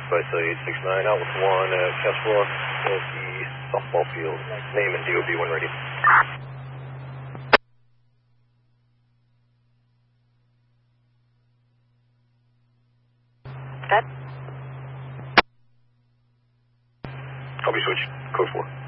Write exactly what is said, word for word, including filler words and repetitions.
by Celly eight six nine, out with one at test floor at the softball field. Name and D O B when ready. That. Copy switch, code four.